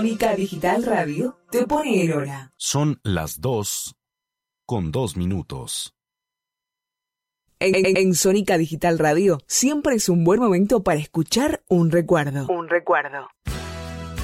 Sónica Digital Radio te pone el hora. Son las 2:02. En Sónica Digital Radio siempre es un buen momento para escuchar un recuerdo.